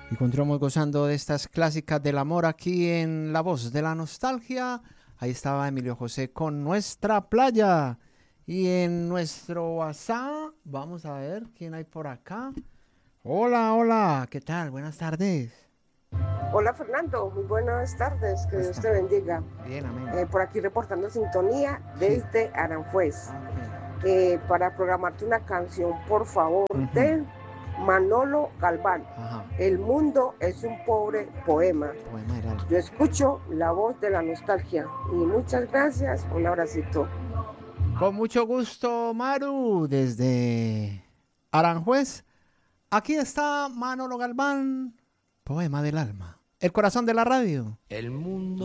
Y continuamos gozando de estas clásicas del amor aquí en La Voz de la Nostalgia. Ahí estaba Emilio José con Nuestra Playa. Y en nuestro WhatsApp, vamos a ver quién hay por acá. Hola, hola, ¿qué tal? Buenas tardes. Hola Fernando, muy buenas tardes, que ¿Cómo Dios está? te bendiga. Bien, amén. Por aquí reportando sintonía Sí. desde Aranjuez. Ok. Para programarte una canción, por favor, Ujú. de Manolo Galván. Ajá. El mundo es un pobre poema. Poema del alma. Yo escucho la voz de la nostalgia y muchas gracias, un abracito. Con mucho gusto, Maru, desde Aranjuez. Aquí está Manolo Galván, Poema del alma. El corazón de la radio. El mundo